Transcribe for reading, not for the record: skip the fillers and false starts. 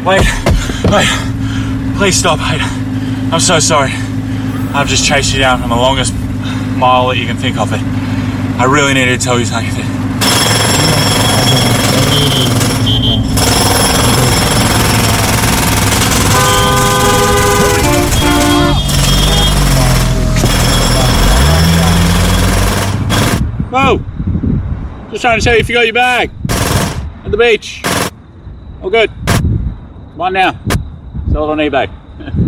Wait, please stop, mate. I'm so sorry. I've just chased you down on the longest mile that you can think of. It. I really needed to tell you something. Whoa! Just trying to tell you if you got your bag at the beach. All good. Come on now. Sell it on eBay.